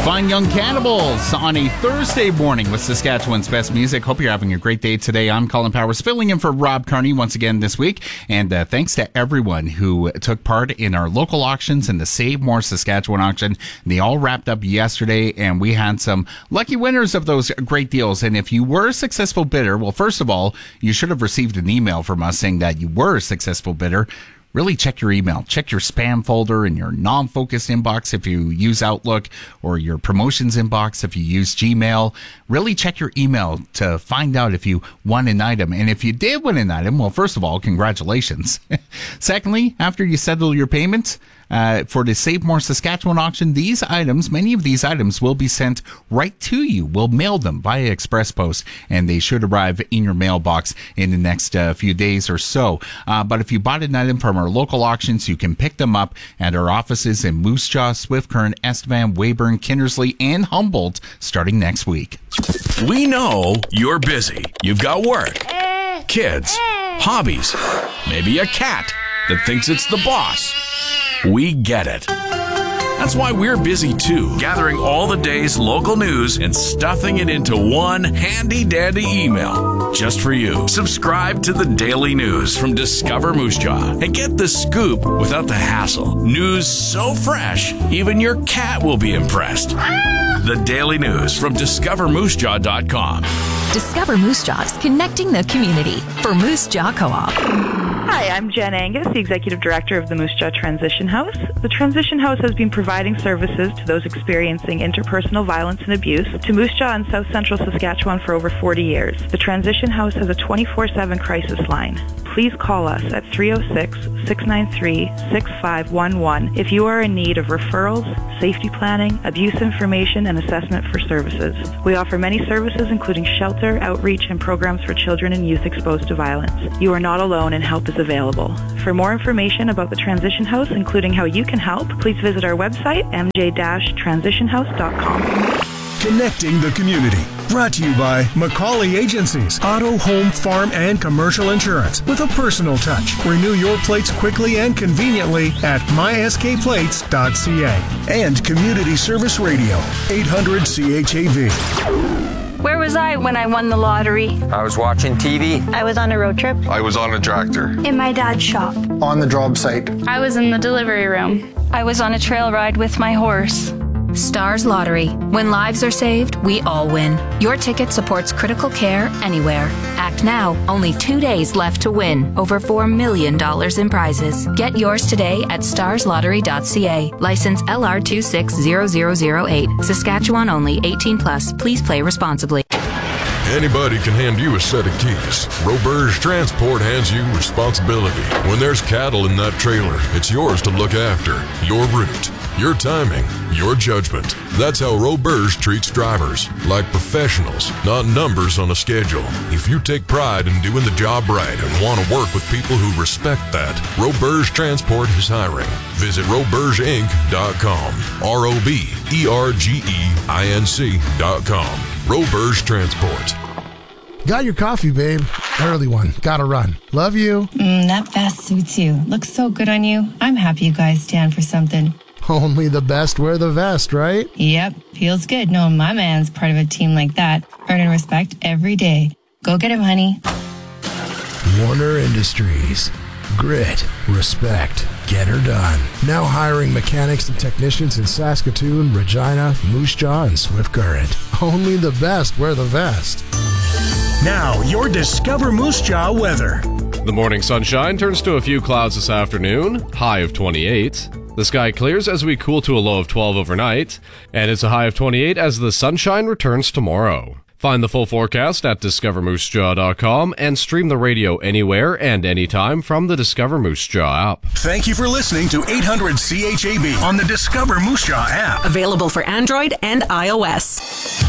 Fine Young Cannibals on a Thursday morning with Saskatchewan's best music. Hope you're having a great day today. I'm Colin Powers, filling in for Rob Carney once again this week. And thanks to everyone who took part in our local auctions and the Save More Saskatchewan auction. They all wrapped up yesterday, and we had some lucky winners of those great deals. And if you were a successful bidder, well, first of all, you should have received an email from us saying that you were a successful bidder. Really check your email. Check your spam folder and your non-focused inbox if you use Outlook, or your promotions inbox if you use Gmail. Really check your email to find out if you won an item. And if you did win an item, well, first of all, congratulations. Secondly, after you settle your payments, for the Save More Saskatchewan auction, many of these items will be sent right to you. We'll mail them via express post, and they should arrive in your mailbox in the next few days or so. But if you bought an item from our local auctions, you can pick them up at our offices in Moose Jaw, Swift Current, Estevan, Weyburn, Kinnersley, and Humboldt starting next week. We know you're busy. You've got work, kids, hobbies, maybe a cat that thinks it's the boss. We get it. That's why we're busy too, gathering all the day's local news and stuffing it into one handy-dandy email just for you. Subscribe to the Daily News from Discover Moose Jaw and get the scoop without the hassle. News so fresh, even your cat will be impressed. The Daily News from DiscoverMooseJaw.com. Discover Moose Jaws, connecting the community for Moose Jaw Co-op. Hi, I'm Jen Angus, the Executive Director of the Moose Jaw Transition House. The Transition House has been providing services to those experiencing interpersonal violence and abuse to Moose Jaw and South Central Saskatchewan for over 40 years. The Transition House has a 24/7 crisis line. Please call us at 306-693-6511 if you are in need of referrals, safety planning, abuse information, and assessment for services. We offer many services including shelter, outreach, and programs for children and youth exposed to violence. You are not alone and help is available. For more information about the Transition House, including how you can help, please visit our website, mj-transitionhouse.com. Connecting the community. Brought to you by Macaulay Agencies. Auto, home, farm, and commercial insurance with a personal touch. Renew your plates quickly and conveniently at myskplates.ca. And Community Service Radio, 800 CHAV. Where was I when I won the lottery? I was watching TV. I was on a road trip. I was on a tractor. In my dad's shop. On the job site. I was in the delivery room. I was on a trail ride with my horse. Stars Lottery. When lives are saved, we all win. Your ticket supports critical care anywhere. Act now. Only 2 days left to win. Over $4 million in prizes. Get yours today at starslottery.ca. License LR260008. Saskatchewan only. 18+. Please play responsibly. Anybody can hand you a set of keys. Roberge Transport hands you responsibility. When there's cattle in that trailer, it's yours to look after. Your route, your timing, your judgment. That's how Roberge treats drivers, like professionals, not numbers on a schedule. If you take pride in doing the job right and want to work with people who respect that, Roberge Transport is hiring. Visit robergeinc.com. ROBERGEINC.com. Roberge Transport. Got your coffee, babe. Early one. Gotta run. Love you. That vest suits you. Looks so good on you. I'm happy you guys stand for something. Only the best wear the vest, right? Yep. Feels good knowing my man's part of a team like that. Earning respect every day. Go get him, honey. Warner Industries. Grit. Respect. Get her done. Now hiring mechanics and technicians in Saskatoon, Regina, Moose Jaw, and Swift Current. Only the best wear the vest. Now, your Discover Moose Jaw weather. The morning sunshine turns to a few clouds this afternoon, high of 28. The sky clears as we cool to a low of 12 overnight, and it's a high of 28 as the sunshine returns tomorrow. Find the full forecast at discovermoosejaw.com and stream the radio anywhere and anytime from the Discover Moose Jaw app. Thank you for listening to 800 CHAB on the Discover Moose Jaw app. Available for Android and iOS.